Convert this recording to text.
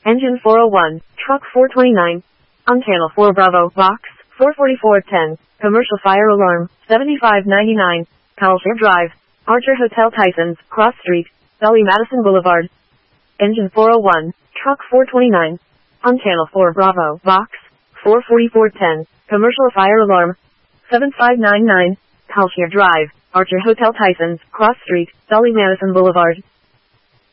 Engine 401, Truck 429. On Channel 4 Bravo, Box 44410. Commercial fire alarm, 7599. Calshare Drive, Archer Hotel Tysons, Cross Street, Sully Madison Boulevard. Engine 401, Truck 429. On Channel 4 Bravo, Box 44410. Commercial fire alarm, 7599. Calshare Drive, Archer Hotel Tysons, Cross Street, Sully Madison Boulevard.